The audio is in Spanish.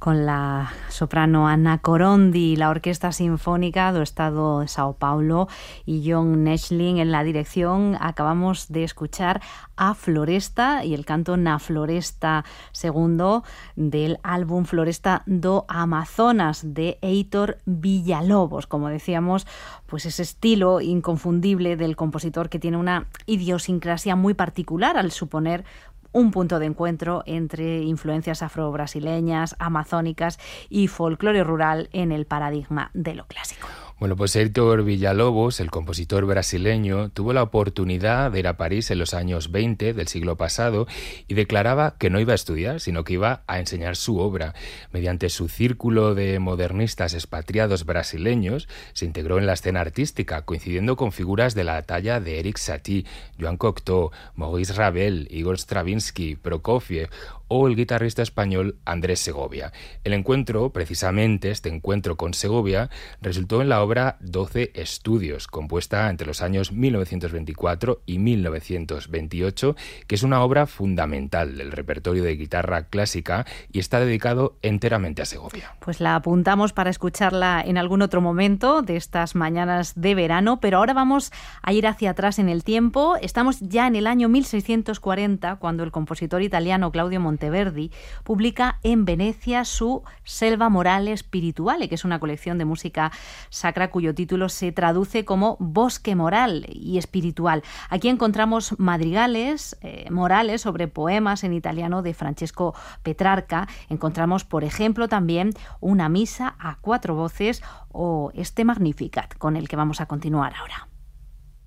con la soprano Anna Corondi, la Orquesta Sinfónica do Estado de Sao Paulo y John Neschling en la dirección. Acabamos de escuchar a Floresta y el canto Na Floresta segundo del álbum Floresta do Amazonas de Heitor Villa-Lobos. Como decíamos, pues ese estilo inconfundible del compositor que tiene una idiosincrasia muy particular al suponer un punto de encuentro entre influencias afro-brasileñas, amazónicas y folclore rural en el paradigma de lo clásico. Bueno, pues Heitor Villa-Lobos, el compositor brasileño, tuvo la oportunidad de ir a París en los años 20 del siglo pasado y declaraba que no iba a estudiar, sino que iba a enseñar su obra. Mediante su círculo de modernistas expatriados brasileños, se integró en la escena artística, coincidiendo con figuras de la talla de Erik Satie, Joan Cocteau, Maurice Ravel, Igor Stravinsky, Prokofiev o el guitarrista español Andrés Segovia. El encuentro, precisamente este encuentro con Segovia, resultó en la obra 12 Estudios, compuesta entre los años 1924 y 1928, que es una obra fundamental del repertorio de guitarra clásica y está dedicado enteramente a Segovia. Pues la apuntamos para escucharla en algún otro momento de estas mañanas de verano, pero ahora vamos a ir hacia atrás en el tiempo. Estamos ya en el año 1640, cuando el compositor italiano Claudio Monteverdi publica en Venecia su Selva Morale Spirituale, que es una colección de música sacra cuyo título se traduce como Bosque Moral y Espiritual. Aquí encontramos madrigales morales sobre poemas en italiano de Francesco Petrarca. Encontramos, por ejemplo, también una misa a 4 voces o este Magnificat, con el que vamos a continuar ahora.